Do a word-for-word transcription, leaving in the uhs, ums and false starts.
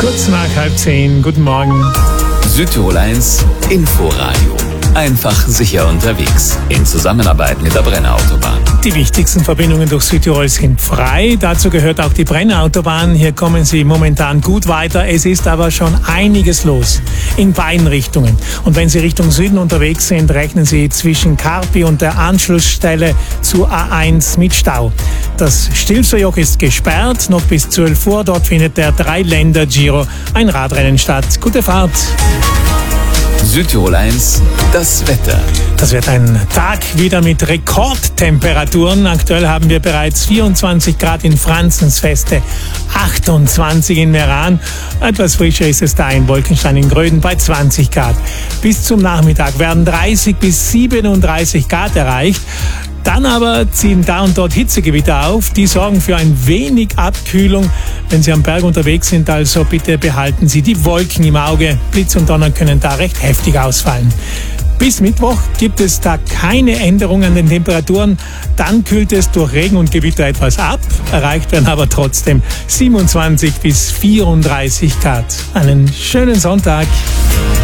Kurz nach halb zehn, guten Morgen. Südtirol eins Inforadio. Einfach sicher unterwegs. In Zusammenarbeit mit der Brenner-Autobahn. Die wichtigsten Verbindungen durch Südtirol sind frei. Dazu gehört auch die Brenner-Autobahn. Hier kommen Sie momentan gut weiter. Es ist aber schon einiges los in beiden Richtungen. Und wenn Sie Richtung Süden unterwegs sind, rechnen Sie zwischen Karpi und der Anschlussstelle zur A eins mit Stau. Das Stilfserjoch ist gesperrt, noch bis zwölf Uhr. Dort findet der Dreiländer-Giro, ein Radrennen statt. Gute Fahrt! Südtirol eins, das Wetter. Das wird ein Tag wieder mit Rekordtemperaturen. Aktuell haben wir bereits vierundzwanzig Grad in Franzensfeste, achtundzwanzig in Meran. Etwas frischer ist es da in Wolkenstein in Gröden bei zwanzig Grad. Bis zum Nachmittag werden dreißig bis siebenunddreißig Grad erreicht. Dann aber ziehen da und dort Hitzegewitter auf. Die sorgen für ein wenig Abkühlung. Wenn Sie am Berg unterwegs sind, also bitte behalten Sie die Wolken im Auge. Blitz und Donner können da recht heftig ausfallen. Bis Mittwoch gibt es da keine Änderung an den Temperaturen. Dann kühlt es durch Regen und Gewitter etwas ab. Erreicht werden aber trotzdem siebenundzwanzig bis vierunddreißig Grad. Einen schönen Sonntag.